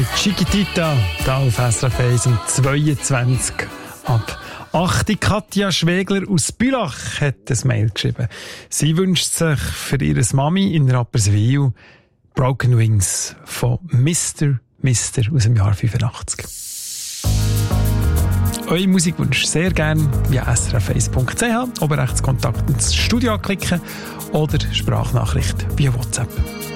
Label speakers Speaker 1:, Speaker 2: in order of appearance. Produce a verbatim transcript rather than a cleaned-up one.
Speaker 1: mit Chiquitita, da auf S R F eins um zweiundzwanzig ab acht. Katja Schwegler aus Bülach hat ein Mail geschrieben. Sie wünscht sich für ihre Mami in Rapperswil Broken Wings von Mister Mister aus dem Jahr fünfundachtzig. Eure Musikwunsch sehr gerne via s r f eins punkt c h, oben rechts Kontakt ins Studio anklicken oder Sprachnachricht via WhatsApp.